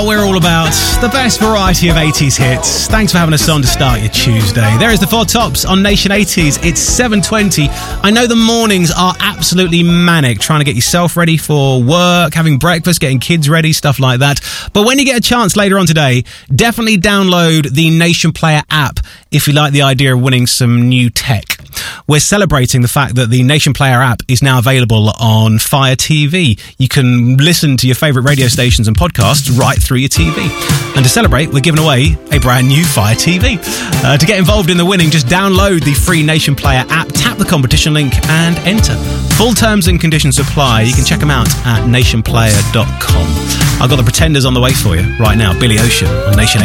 what we're all about. The best variety of 80s hits. Thanks for having us on to start your Tuesday. There is the Four Tops on Nation 80s. It's 7:20. I know the mornings are absolutely manic, trying to get yourself ready for work, having breakfast, getting kids ready, stuff like that. But when you get a chance later on today, definitely download the Nation Player app if you like the idea of winning some new tech. We're celebrating the fact that the Nation Player app is now available on Fire TV. You can listen to your favourite radio stations and podcasts right through your TV. And to celebrate, we're giving away a brand new Fire TV. To get involved in the winning, just download the free Nation Player app, tap the competition link and enter. Full terms and conditions apply. You can check them out at nationplayer.com. I've got the Pretenders on the way for you right now. Billy Ocean on Nation